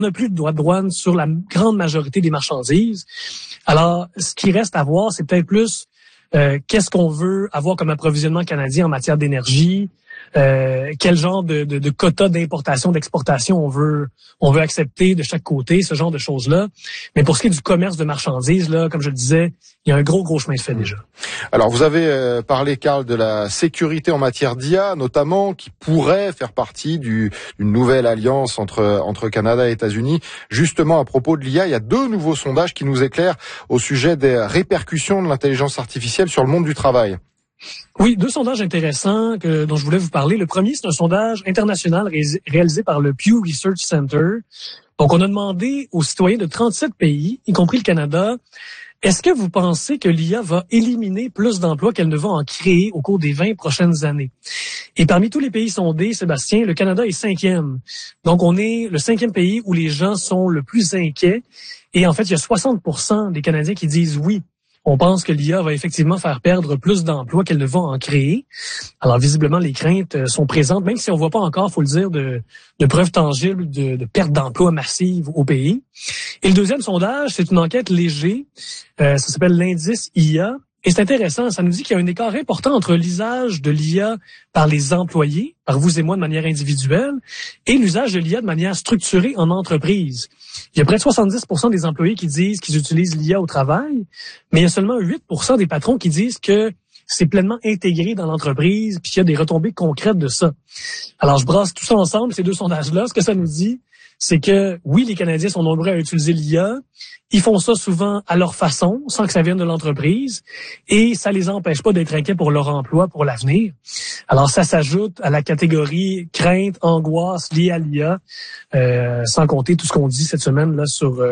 On n'a plus de droits de douane sur la grande majorité des marchandises. Alors, ce qui reste à voir, c'est peut-être plus qu'est-ce qu'on veut avoir comme approvisionnement canadien en matière d'énergie, quel genre de quota d'importation, d'exportation on veut accepter de chaque côté, ce genre de choses-là. Mais pour ce qui est du commerce de marchandises, là, comme je le disais, il y a un gros chemin de fait déjà. Alors, vous avez parlé, Carl, de la sécurité en matière d'IA, notamment, qui pourrait faire partie d'une nouvelle alliance entre Canada et États-Unis. Justement, à propos de l'IA, il y a 2 nouveaux sondages qui nous éclairent au sujet des répercussions de l'intelligence artificielle sur le monde du travail. Oui, 2 sondages intéressants dont je voulais vous parler. Le premier, c'est un sondage international réalisé par le Pew Research Center. Donc, on a demandé aux citoyens de 37 pays, y compris le Canada, est-ce que vous pensez que l'IA va éliminer plus d'emplois qu'elle ne va en créer au cours des 20 prochaines années? Et parmi tous les pays sondés, Sébastien, le Canada est 5e. Donc, on est le 5e pays où les gens sont le plus inquiets. Et en fait, il y a 60% des Canadiens qui disent oui. On pense que l'IA va effectivement faire perdre plus d'emplois qu'elle ne va en créer. Alors, visiblement, les craintes sont présentes, même si on ne voit pas encore, faut le dire, de preuves tangibles de perte d'emplois massive au pays. Et le deuxième sondage, c'est une enquête léger. Ça s'appelle l'indice IA. Et c'est intéressant, ça nous dit qu'il y a un écart important entre l'usage de l'IA par les employés, par vous et moi de manière individuelle, et l'usage de l'IA de manière structurée en entreprise. Il y a près de 70% des employés qui disent qu'ils utilisent l'IA au travail, mais il y a seulement 8% des patrons qui disent que c'est pleinement intégré dans l'entreprise puis qu'il y a des retombées concrètes de ça. Alors, je brasse tout ça ensemble, ces 2 sondages-là. Ce que ça nous dit, c'est que oui, les Canadiens sont nombreux à utiliser l'IA. Ils font ça souvent à leur façon, sans que ça vienne de l'entreprise, et ça les empêche pas d'être inquiets pour leur emploi, pour l'avenir. Alors, ça s'ajoute à la catégorie crainte, angoisse liée à l'IA, sans compter tout ce qu'on dit cette semaine là sur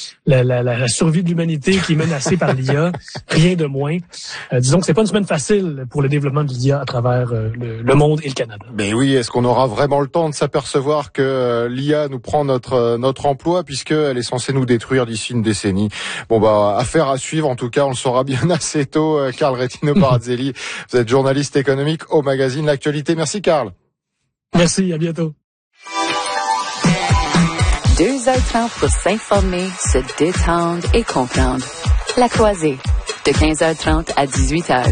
la survie de l'humanité qui est menacée par l'IA, rien de moins. Disons que c'est pas une semaine facile pour le développement de l'IA à travers le monde et le Canada. Mais oui, est-ce qu'on aura vraiment le temps de s'apercevoir que l'IA nous prend notre emploi, puisqu'elle est censée nous détruire d'ici une décennie? Bon, affaire à suivre. En tout cas, on le saura bien assez tôt. Carl Retino-Parazzelli, vous êtes journaliste économique au magazine L'Actualité. Merci, Carl. Merci, à bientôt. 2h30 pour s'informer, se détendre et comprendre. La Croisée, de 15h30 à 18h.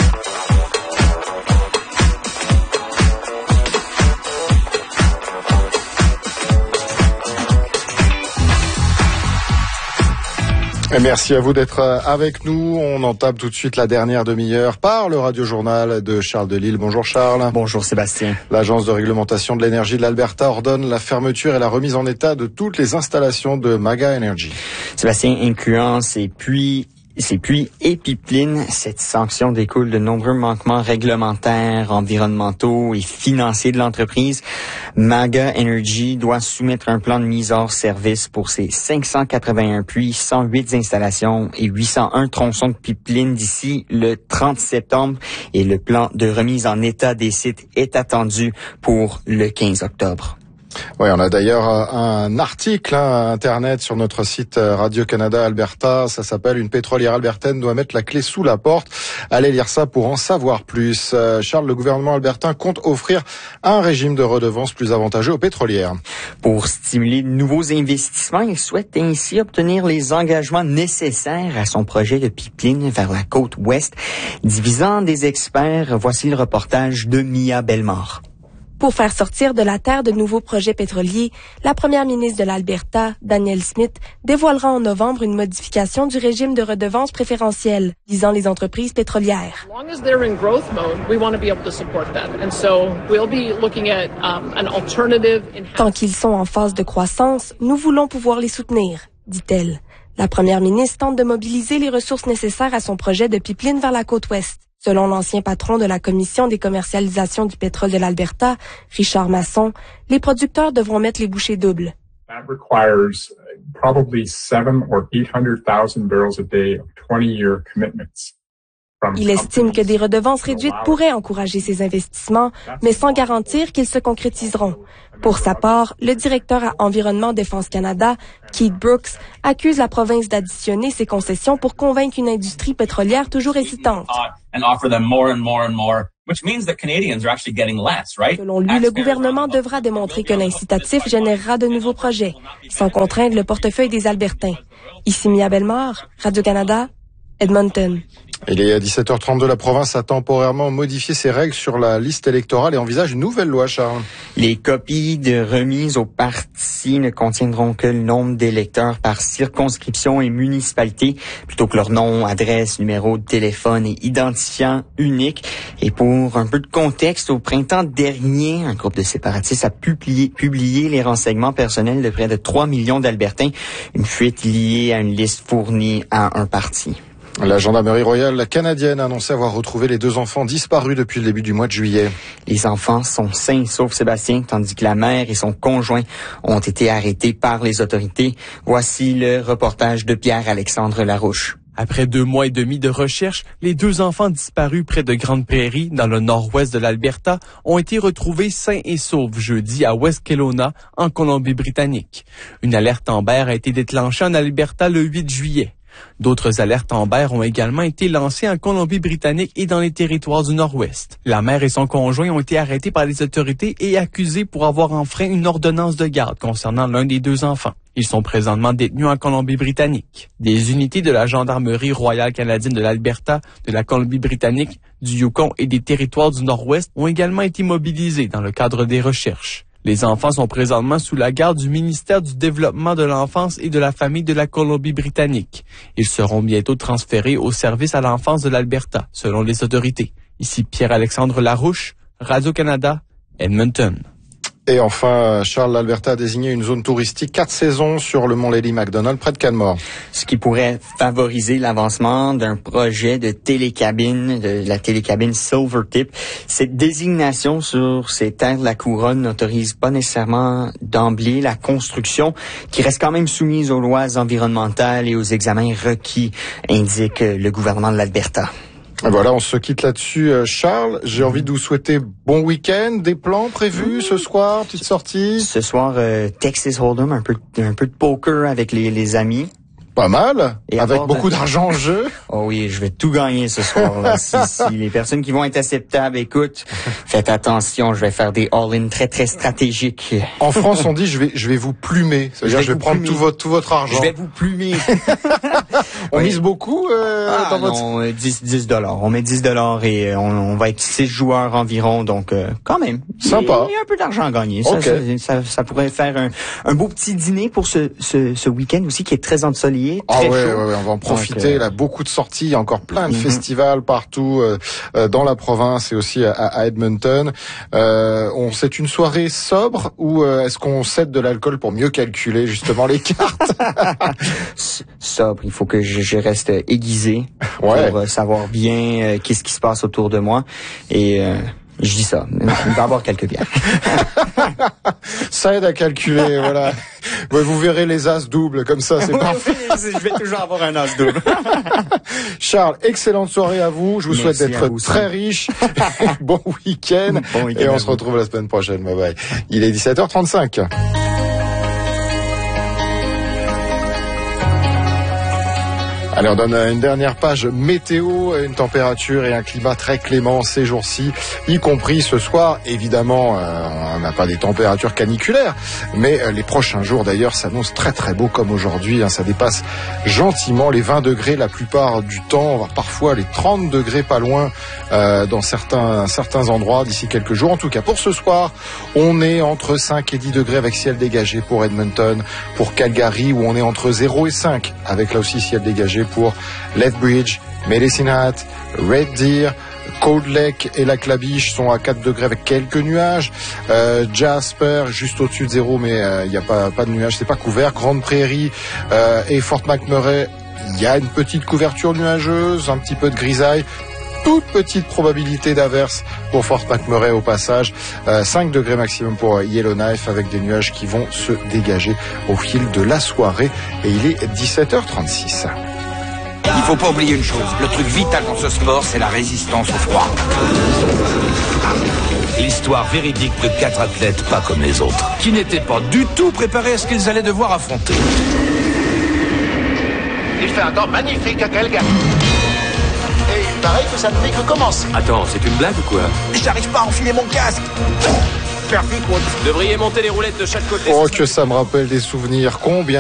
Et merci à vous d'être avec nous. On entame tout de suite la dernière demi-heure par le radiojournal de Charles Delisle. Bonjour Charles. Bonjour Sébastien. L'Agence de réglementation de l'énergie de l'Alberta ordonne la fermeture et la remise en état de toutes les installations de Maga Energy. Sébastien, incluant ses puits et pipelines, cette sanction découle de nombreux manquements réglementaires, environnementaux et financiers de l'entreprise. Maga Energy doit soumettre un plan de mise hors service pour ses 581 puits, 108 installations et 801 tronçons de pipelines d'ici le 30 septembre. Et le plan de remise en état des sites est attendu pour le 15 octobre. Oui, on a d'ailleurs un article internet sur notre site Radio-Canada Alberta. Ça s'appelle « Une pétrolière albertaine doit mettre la clé sous la porte ». Allez lire ça pour en savoir plus. Charles, le gouvernement albertain compte offrir un régime de redevance plus avantageux aux pétrolières. Pour stimuler de nouveaux investissements, il souhaite ainsi obtenir les engagements nécessaires à son projet de pipeline vers la côte ouest. Divisant des experts, voici le reportage de Mia Bellemare. Pour faire sortir de la terre de nouveaux projets pétroliers, la première ministre de l'Alberta, Danielle Smith, dévoilera en novembre une modification du régime de redevance préférentielle visant les entreprises pétrolières. Tant qu'ils sont en phase de croissance, nous voulons pouvoir les soutenir, dit-elle. La première ministre tente de mobiliser les ressources nécessaires à son projet de pipeline vers la côte ouest. Selon l'ancien patron de la Commission des commercialisations du pétrole de l'Alberta, Richard Masson, les producteurs devront mettre les bouchées doubles. That requires probably 700,000 or 800,000 barrels a day of 20-year commitments. Il estime que des redevances réduites pourraient encourager ces investissements, mais sans garantir qu'ils se concrétiseront. Pour sa part, le directeur à Environnement Défense Canada, Keith Brooks, accuse la province d'additionner ses concessions pour convaincre une industrie pétrolière toujours hésitante. Selon lui, le gouvernement devra démontrer que l'incitatif générera de nouveaux projets, sans contraindre le portefeuille des Albertains. Ici Mia Bellemare, Radio-Canada, Edmonton. Il est à 17h32, la province a temporairement modifié ses règles sur la liste électorale et envisage une nouvelle loi, Charles. Les copies de remises aux partis ne contiendront que le nombre d'électeurs par circonscription et municipalité, plutôt que leur nom, adresse, numéro de téléphone et identifiant unique. Et pour un peu de contexte, au printemps dernier, un groupe de séparatistes a publié les renseignements personnels de près de 3 millions d'Albertains, une fuite liée à une liste fournie à un parti. La gendarmerie royale canadienne a annoncé avoir retrouvé les 2 enfants disparus depuis le début du mois de juillet. Les enfants sont sains sauf Sébastien, tandis que la mère et son conjoint ont été arrêtés par les autorités. Voici le reportage de Pierre-Alexandre Larouche. Après 2 mois et demi de recherche, les 2 enfants disparus près de Grande Prairie, dans le nord-ouest de l'Alberta, ont été retrouvés sains et saufs jeudi à West Kelowna, en Colombie-Britannique. Une alerte Amber a été déclenchée en Alberta le 8 juillet. D'autres alertes Amber ont également été lancées en Colombie-Britannique et dans les territoires du Nord-Ouest. La mère et son conjoint ont été arrêtés par les autorités et accusés pour avoir enfreint une ordonnance de garde concernant l'un des 2 enfants. Ils sont présentement détenus en Colombie-Britannique. Des unités de la Gendarmerie royale canadienne de l'Alberta, de la Colombie-Britannique, du Yukon et des territoires du Nord-Ouest ont également été mobilisés dans le cadre des recherches. Les enfants sont présentement sous la garde du ministère du Développement de l'Enfance et de la Famille de la Colombie-Britannique. Ils seront bientôt transférés au service à l'enfance de l'Alberta, selon les autorités. Ici Pierre-Alexandre Larouche, Radio-Canada, Edmonton. Et enfin, Charles, l'Alberta a désigné une zone touristique 4 saisons sur le mont Lady Macdonald, près de Canmore. Ce qui pourrait favoriser l'avancement d'un projet de télécabine, de la télécabine Silvertip. Cette désignation sur ces terres de la couronne n'autorise pas nécessairement d'emblée la construction, qui reste quand même soumise aux lois environnementales et aux examens requis, indique le gouvernement de l'Alberta. Voilà, on se quitte là-dessus. Charles, j'ai envie de vous souhaiter bon week-end, des plans prévus ce soir, petite sortie. Ce soir, Texas Hold'em, un peu de poker avec les amis. Pas mal, et avec beaucoup d'argent en jeu. Oh oui, je vais tout gagner ce soir. Là. Si les personnes qui vont être acceptables, écoute, faites attention, je vais faire des all-in très très stratégiques. En France, on dit je vais vous plumer. C'est-à-dire je vais prendre tout votre argent. Je vais vous plumer. On mise beaucoup dans votre... Non, $10. On met $10 et on va être 6 joueurs environ, donc quand même. Sympa. Il y a un peu d'argent à gagner. Okay. Ça pourrait faire un beau petit dîner pour ce week-end aussi qui est très ensoleillé. Ah ouais, on va en profiter. Là, beaucoup de sorties, il y a encore plein de festivals partout dans la province et aussi à Edmonton. C'est une soirée sobre ou est-ce qu'on cède de l'alcool pour mieux calculer justement les cartes? Sobre, il faut que je reste aiguisé pour savoir bien qu'est-ce qui se passe autour de moi et je dis ça, il va y avoir quelques bières. Ça aide à calculer, voilà. Vous verrez les as doubles, comme ça, c'est parfait. Je vais toujours avoir un as double. Charles, excellente soirée à vous. Je vous souhaite d'être très riche. Bon week-end. Et on se retrouve la semaine prochaine. Bye bye. Il est 17h35. Allez, on donne une dernière page météo, une température et un climat très clément ces jours-ci, y compris ce soir. Évidemment, on n'a pas des températures caniculaires, mais les prochains jours d'ailleurs s'annoncent très très beaux comme aujourd'hui. Ça dépasse gentiment les 20 degrés la plupart du temps, voire parfois les 30 degrés pas loin dans certains endroits d'ici quelques jours. En tout cas, pour ce soir, on est entre 5 et 10 degrés avec ciel dégagé pour Edmonton, pour Calgary où on est entre 0 et 5 avec là aussi ciel dégagé pour Lethbridge, Medicine Hat, Red Deer, Cold Lake et la Clabiche sont à 4 degrés avec quelques nuages. Jasper, juste au-dessus de 0, mais il n'y a pas de nuages, c'est pas couvert. Grande Prairie et Fort McMurray, il y a une petite couverture nuageuse, un petit peu de grisaille. Toute petite probabilité d'averse pour Fort McMurray au passage. 5 degrés maximum pour Yellowknife avec des nuages qui vont se dégager au fil de la soirée. Et il est 17h36. Il faut pas oublier une chose, le truc vital dans ce sport, c'est la résistance au froid. L'histoire véridique de 4 athlètes pas comme les autres, qui n'étaient pas du tout préparés à ce qu'ils allaient devoir affronter. Il fait un temps magnifique à Calgary. Et paraît que ça ne fait que commencer. Attends, c'est une blague ou quoi? J'arrive pas à enfiler mon casque. Vous devriez monter les roulettes de chaque côté. Oh, que ça me rappelle des souvenirs. Combien